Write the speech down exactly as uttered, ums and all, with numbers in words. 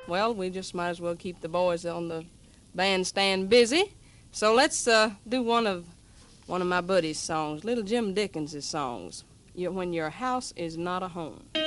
well, we just might as well keep the boys on the bandstand busy. So let's uh, do one of one of my buddy's songs, Little Jim Dickens' songs, When Your House Is Not a Home.